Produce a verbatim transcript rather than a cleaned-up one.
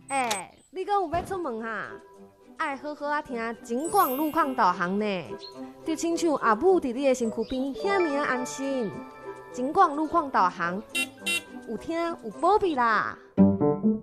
哎、欸，你讲有要出门哈？爱好好啊听警广路况导航呢，就亲像阿母伫你的身躯边，遐尔安心。警广路况导航，有听有保庇啦。